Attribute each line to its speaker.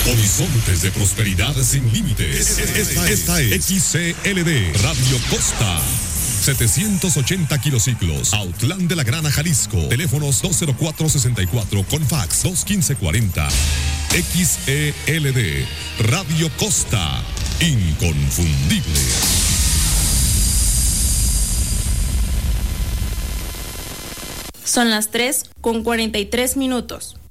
Speaker 1: Horizontes de prosperidad sin límites. Esta es XCLD Radio Costa. 780 kilociclos, Autlán de la Grana, Jalisco. Teléfonos 204-64 con fax 215-40. XELD Radio Costa, inconfundible.
Speaker 2: Son las 3:43.